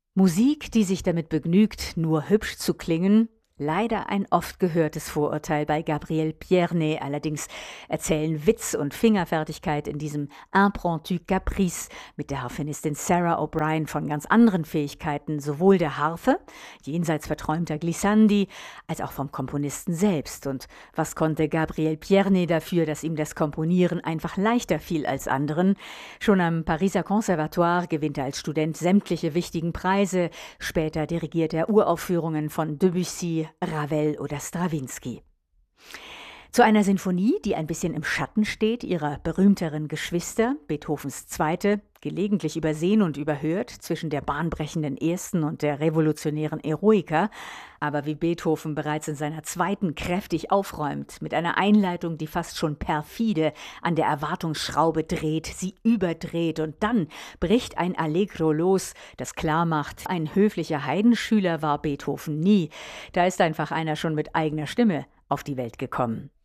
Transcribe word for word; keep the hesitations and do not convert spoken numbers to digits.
Musik, die sich damit begnügt, nur hübsch zu klingen. Leider ein oft gehörtes Vorurteil bei Gabriel Pierné. Allerdings erzählen Witz und Fingerfertigkeit in diesem Impromptu Caprice mit der Harfenistin Sarah O'Brien von ganz anderen Fähigkeiten, sowohl der Harfe, jenseits verträumter Glissandi, als auch vom Komponisten selbst. Und was konnte Gabriel Pierné dafür, dass ihm das Komponieren einfach leichter fiel als anderen? Schon am Pariser Conservatoire gewinnt er als Student sämtliche wichtigen Preise. Später dirigiert er Uraufführungen von Debussy, Ravel oder Strawinsky. Zu einer Sinfonie, die ein bisschen im Schatten steht, ihrer berühmteren Geschwister, Beethovens Zweite, gelegentlich übersehen und überhört zwischen der bahnbrechenden Ersten und der revolutionären Eroica, aber wie Beethoven bereits in seiner Zweiten kräftig aufräumt, mit einer Einleitung, die fast schon perfide an der Erwartungsschraube dreht, sie überdreht und dann bricht ein Allegro los, das klarmacht, ein höflicher Heidenschüler war Beethoven nie, da ist einfach einer schon mit eigener Stimme auf die Welt gekommen.